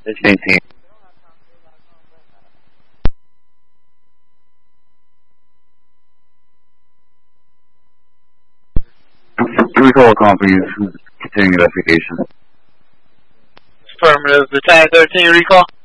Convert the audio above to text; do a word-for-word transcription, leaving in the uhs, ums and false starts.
It's eighteen. Recall companies continuing investigation. Affirmative. Battalion thirteen, recall.